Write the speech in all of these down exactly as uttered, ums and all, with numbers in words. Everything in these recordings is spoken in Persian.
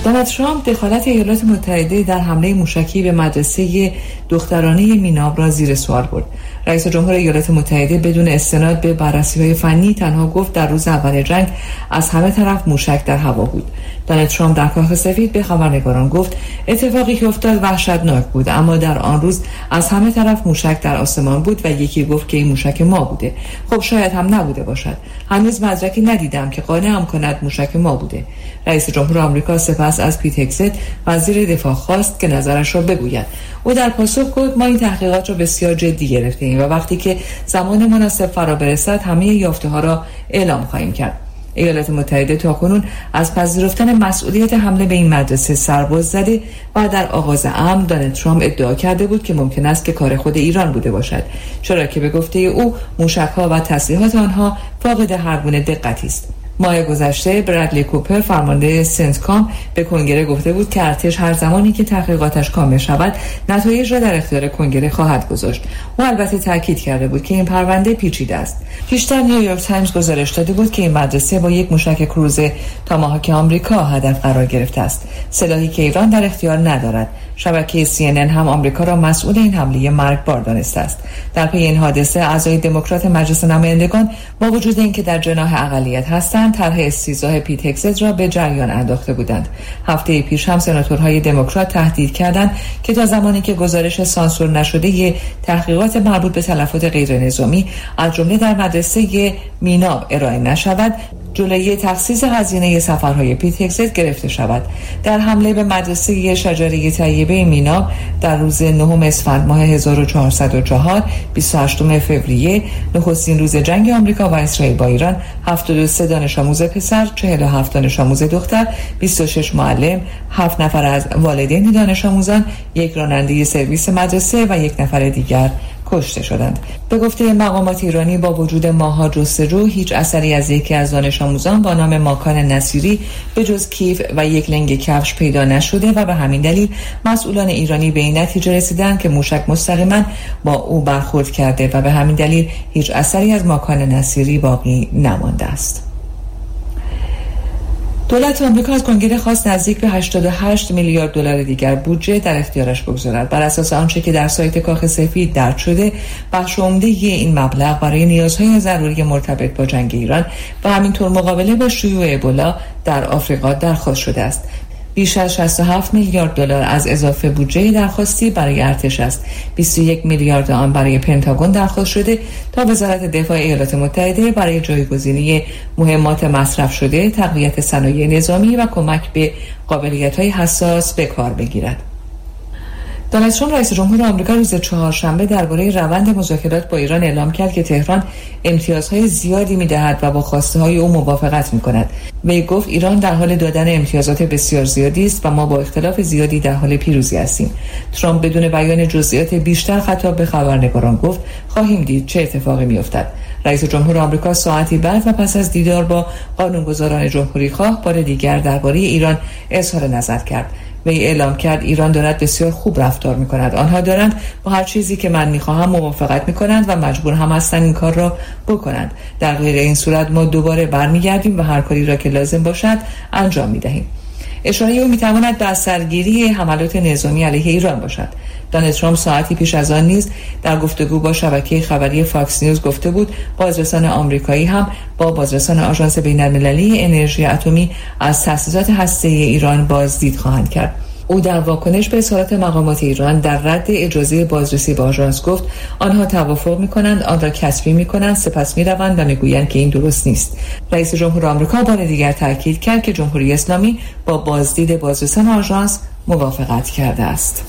دونالد ترامپ دخالت ایالات متحده در حمله موشکی به مدرسه دخترانه میناب را زیر سوال برد. رئیس جمهور ایالات متحده بدون استناد به بررسی‌های فنی تنها گفت در روز اول جنگ از همه طرف موشک در هوا بود. دونالد ترامپ در کاخ سفید به خبرنگاران گفت اتفاقی که افتاد وحشتناک بود، اما در آن روز از همه طرف موشک در آسمان بود و یکی گفت که این موشک ما بوده. خب شاید هم نبوده باشد. هنوز مدرکی ندیدم که قانعم کند موشک ما بوده. رئیس جمهور آمریکا سپس از پیت هگست وزیر دفاع خواست که نظرش را بگوید. او در پاسخ گفت ما این تحقیقات را بسیار جدی گرفته‌ایم و وقتی که زمان مناسب فرا برسد همه یافته‌ها را اعلام خواهیم کرد. ایالات متحده تاکنون از پذیرفتن مسئولیت حمله به این مدرسه سرباز زده و در آغاز امر دونالد ترامپ ادعا کرده بود که ممکن است که کار خود ایران بوده باشد، چرا که به گفته او موشک‌ها و تسلیحات آنها فاقد هر گونه دقتی است. ماه گذشته برادلی کوپر فرمانده سنتکام به کنگره گفته بود که ارتش هر زمانی که تحقیقاتش کامل شود نتایج را در اختیار کنگره خواهد گذاشت. او البته تاکید کرده بود که این پرونده پیچیده است. پیشتر نیویورک تایمز گزارش داده بود که این مدرسه با یک موشک کروز تاماهاک آمریکا هدف قرار گرفته است، سلاحی که ایران در اختیار ندارد. شبکه سی ان ان هم آمریکا را مسئول این حمله مرگبار دانسته است. در پی این حادثه اعضای دموکرات مجلس نمایندگان با وجود اینکه در جناح اقلیت هستند طرح استیضاح پیت هگست را به جریان انداخته بودند. هفته پیش هم سناتورهای دموکرات تهدید کردند که تا زمانی که گزارش سانسور نشده تحقیقات مربوط به تلفات غیر نظامی از جمله در مدرسه میناب ارائه نشود، جلوی تخصیص هزینه سفرهای پیت هگست گرفته شود. در حمله به مدرسه شجره طیبه میناب در روز نهم اسفند ماه هزار و چهارصد و چهار بیست و هشتم فوریه، نخستین روز جنگ آمریکا و اسرائیل با ایران، هفتاد و سه دانش آموز پسر، چهل و هفت دانش آموز دختر، بیست و شش معلم، هفت نفر از والدین دانش آموزان، یک راننده سرویس مدرسه و یک نفر دیگر کشته شدند. به گفته مقامات ایرانی با وجود ماها جستجو هیچ اثری از یکی از دانش آموزان با نام ماکان نصیری به جز کیف و یک لنگ کفش پیدا نشده و به همین دلیل مسئولان ایرانی به این نتیجه رسیدند که موشک مستقیما با او برخورد کرده و به همین دلیل هیچ اثری از ماکان نصیری باقی نمانده است. دولت آمریکا از کنگره خواست نزدیک به هشتاد و هشت میلیارد دلار دیگر بودجه در اختیارش بگذارد. بر اساس آنچه که در سایت کاخ سفید درج شده، بخش عمده این مبلغ برای نیازهای ضروری مرتبط با جنگ ایران و همینطور مقابله با شیوع ابولا در آفریقا درخواست شده است. بیش از شصت و هفت میلیارد دلار از اضافه بودجه درخواستی برای ارتش است. بیست و یک میلیارد آن برای پنتاگون درخواست شده تا وزارت دفاع ایالات متحده برای جایگزینی مهمات مصرف شده، تقویت صنایع نظامی و کمک به قابلیت‌های حساس به کار بگیرد. دونالد ترامپ رئیس جمهور آمریکا روز چهارشنبه درباره روند مذاکرات با ایران اعلام کرد که تهران امتیازهای زیادی می‌دهد و با خواسته‌های او موافقت می‌کند. وی گفت ایران در حال دادن امتیازات بسیار زیادی است و ما با اختلاف زیادی در حال پیروزی هستیم. ترامپ بدون بیان جزئیات بیشتر خطاب به خبرنگاران گفت خواهیم دید چه اتفاقی می‌افتد. رئیس جمهور آمریکا ساعتی بعد و پس از دیدار با قانونگذاران جمهوری‌خواه بار دیگر درباره ایران اظهار نظر کرد. وی اعلام کرد ایران دارد بسیار خوب رفتار می‌کند. آنها دارند با هر چیزی که من می‌خواهم موافقت می‌کنند و مجبور هم هستند این کار را بکنند. در غیر این صورت ما دوباره برمیگردیم و هر کاری را که لازم باشد انجام می‌دهیم. اشاره او می‌تواند به سرگیری حملات نظامی علیه ایران باشد. دونالد ترامپ ساعتی پیش از آن نیز در گفتگو با شبکه خبری فاکس نیوز گفته بود بازرسان آمریکایی هم با بازرسان آژانس بین‌المللی انرژی اتمی از تأسیسات هسته‌ای ایران بازدید خواهند کرد. او در واکنش به اظهارات مقامات ایران در رد اجازه بازرسی به آژانس گفت آنها توافق می‌کنند، آن را کسری می‌کنند، سپس می‌روند و می‌گویند که این درست نیست. رئیس جمهور آمریکا بار دیگر تاکید کرد که جمهوری اسلامی با بازدید بازرسان آژانس موافقت کرده است.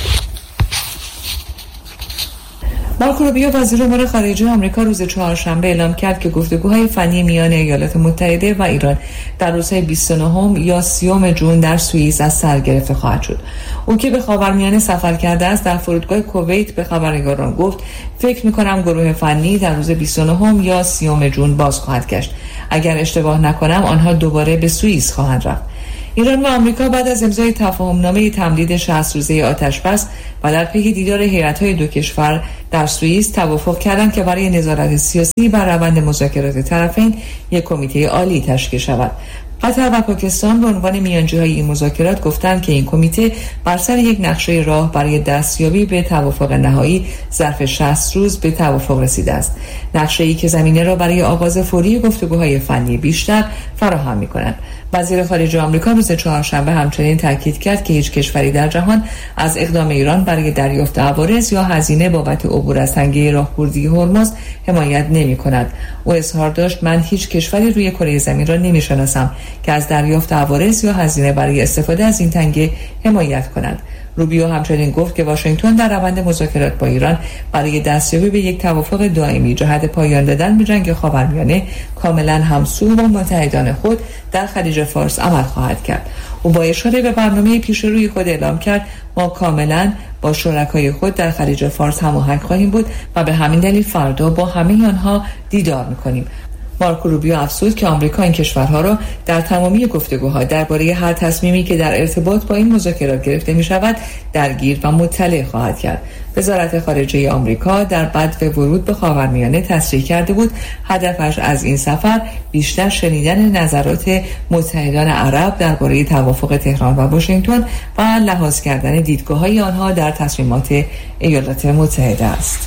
مارکو روبیو وزیر امور خارجه آمریکا روز چهارشنبه اعلام کرد که گفتگوهای فنی میان ایالات متحده و ایران در روزهای بیست و نه یا سی ژوئن در سوئیس از سر گرفته خواهد شد. او که به خاورمیانه سفر کرده است در فرودگاه کویت به خبرنگاران گفت فکر می‌کنم گروه فنی در روز بیست و نه یا سی ژوئن باز خواهد گشت. اگر اشتباه نکنم آنها دوباره به سوئیس خواهند رفت. ایران و آمریکا بعد از امضای تفاهمنامه تمدید شصت روزه آتش‌بس و در پی دیدار هیئت‌های دو کشور در سوئیس توافق کردند که برای نظارت سیاسی بر روند مذاکرات طرفین یک کمیته عالی تشکیل شود. قطر و پاکستان به عنوان میانجی‌های این مذاکرات گفتند که این کمیته بر سر یک نقشه راه برای دستیابی به توافق نهایی ظرف شصت روز به توافق رسیده است. نقشه‌ای که زمینه را برای آغاز فوری گفتگوهای فنی بیشتر فراهم می‌کند. وزیر خارجه آمریکا روز چهارشنبه همچنین تاکید کرد که هیچ کشوری در جهان از اقدام ایران برای دریافت عوارض یا هزینه بابت عبور از تنگه راهبردی هرمز حمایت نمی‌کند. او اظهار داشت: من هیچ کشوری روی کره زمین را نمی‌شناسم که از دریافت عوارض یا هزینه برای استفاده از این تنگه حمایت کند. روبیو همچنین گفت که واشنگتن در روند مذاکرات با ایران برای دستیابی به یک توافق دائمی جهت پایان دادن به جنگ خاورمیانه کاملا همسو با متحدان خود در خلیج فارس عمل خواهد کرد. او با اشاره به برنامه پیش روی خود اعلام کرد: ما کاملا با شرکای خود در خلیج فارس هماهنگ خواهیم بود و به همین دلیل فردا با همه آنها دیدار می‌کنیم. مارکو روبیو افزود که آمریکا این کشورها را در تمامی گفتگوها درباره هر تصمیمی که در ارتباط با این مذاکرات گرفته می شود درگیر و مطلع خواهد کرد. وزارت خارجه آمریکا در بدو ورود به خاورمیانه تصریح کرده بود هدفش از این سفر بیشتر شنیدن نظرات متحدان عرب درباره توافق تهران و واشنگتن و لحاظ کردن دیدگاه‌های آنها در تصمیمات ایالات متحده است.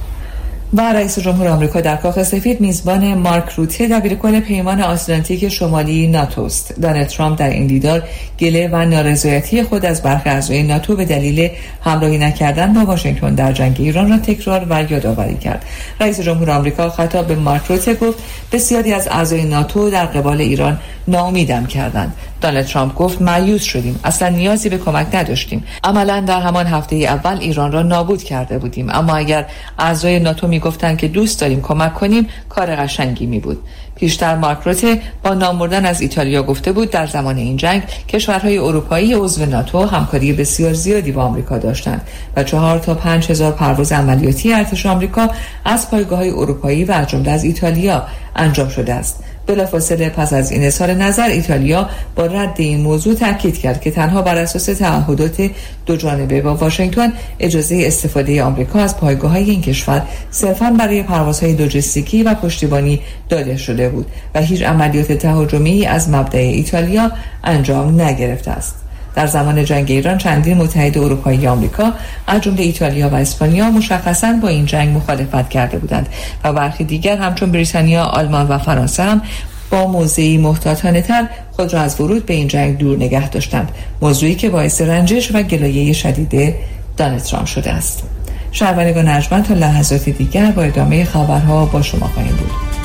و رئیس جمهور آمریکا در کاخ سفید میزبان مارک روته دبیرکل پیمان آتلانتیک شمالی ناتو است. دونالد ترامپ در این دیدار گله و نارضایتی خود از برخی اعضای ناتو به دلیل همراهی نکردن با واشنگتن در جنگ ایران را تکرار و یادآوری کرد. رئیس جمهور آمریکا خطاب به مارک روته گفت: بسیاری از اعضای ناتو در قبال ایران ناامیدم کردند. دونالد ترامپ گفت: مایوس شدیم، اصلا نیازی به کمک نداشتیم. عملاً در همان هفته اول ایران را نابود کرده بودیم، اما اگر اعضای ناتو میگفتند که دوست داریم کمک کنیم کار قشنگی می بود. پیشتر مارک روته با نام بردن از ایتالیا گفته بود در زمان این جنگ کشورهای اروپایی عضو ناتو همکاری بسیار زیادی با آمریکا داشتند و چهار تا پنج هزار پرواز عملیاتی ارتش آمریکا از پایگاه‌های اروپایی و از جمله از ایتالیا انجام شده است. بلافاصله پس از این اظهار نظر ایتالیا با رد این موضوع تاکید کرد که تنها بر اساس تعهدات دو جانبه با واشنگتن اجازه استفاده آمریکا از پایگاه‌های این کشور صرفاً برای پروازهای لوجستیکی و پشتیبانی داده شده بود و هیچ عملیات تهاجمی از مبدأ ایتالیا انجام نگرفته است. در زمان جنگ ایران چندین متحد اروپایی آمریکا از جمله ایتالیا و اسپانیا مشخصاً با این جنگ مخالفت کرده بودند و برخی دیگر همچون بریتانیا، آلمان و فرانسه هم با موضعی محتاطانه‌تر خود را از ورود به این جنگ دور نگه داشتند، موضوعی که باعث رنجش و گلایه شدید دونالد ترامپ شده است. شنوندگان ارجمند تا لحظات دیگر با ادامه خبرها با شما خواهیم بود.